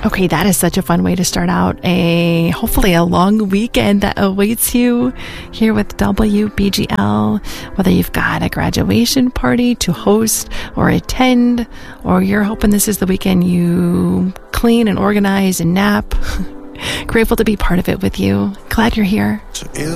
Okay, that is such a fun way to start out hopefully a long weekend that awaits you here with WBGL. Whether you've got a graduation party to host or attend, or you're hoping this is the weekend you clean and organize and nap. Grateful to be part of it with you. Glad you're here.